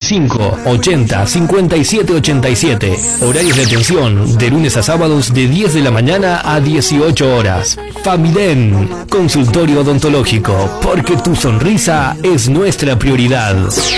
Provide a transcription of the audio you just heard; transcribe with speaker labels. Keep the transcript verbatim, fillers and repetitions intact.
Speaker 1: cinco, ochenta, cincuenta y siete ochenta y siete. Horarios de atención de lunes a sábados de diez de la mañana a dieciocho horas. Famiden, consultorio odontológico, porque tu sonrisa es nuestra prioridad.